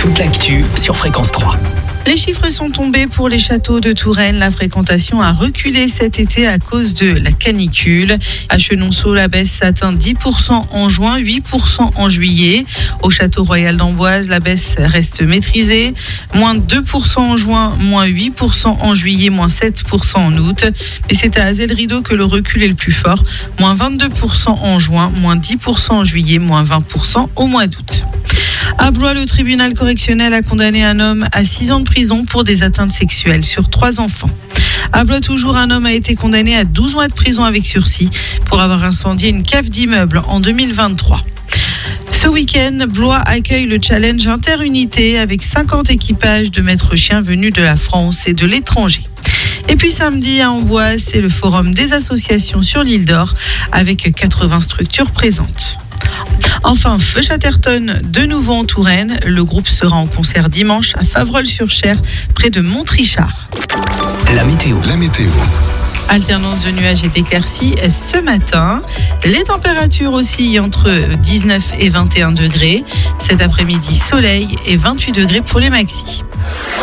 toute l'actu sur Fréquence 3. Les chiffres sont tombés pour les châteaux de Touraine. La fréquentation a reculé cet été à cause de la canicule. À Chenonceau, la baisse atteint 10% en juin, 8% en juillet. Au château royal d'Amboise, la baisse reste maîtrisée. Moins 2% en juin, moins 8% en juillet, moins 7% en août. Mais c'est à Azel Rideau que le recul est le plus fort. Moins 22% en juin, moins 10% en juillet, moins 20% au mois d'août. À Blois, le tribunal correctionnel a condamné un homme à 6 ans de prison pour des atteintes sexuelles sur 3 enfants. À Blois, toujours, un homme a été condamné à 12 mois de prison avec sursis pour avoir incendié une cave d'immeuble en 2023. Ce week-end, Blois accueille le challenge Interunité avec 50 équipages de maîtres chiens venus de la France et de l'étranger. Et puis samedi à Amboise, c'est le forum des associations sur l'île d'Or avec 80 structures présentes. Enfin, Feu Chatterton, de nouveau en Touraine. Le groupe sera en concert dimanche à Favrolles-sur-Cher, près de Montrichard. La météo. Alternance de nuages et d'éclaircies ce matin. Les températures oscillent entre 19 et 21 degrés. Cet après-midi, soleil et 28 degrés pour les maxis.